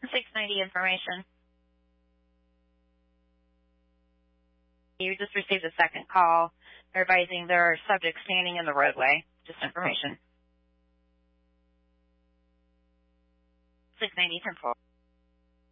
690 information. You just received a second call advising there are subjects standing in the roadway. Just information. 690 10-4.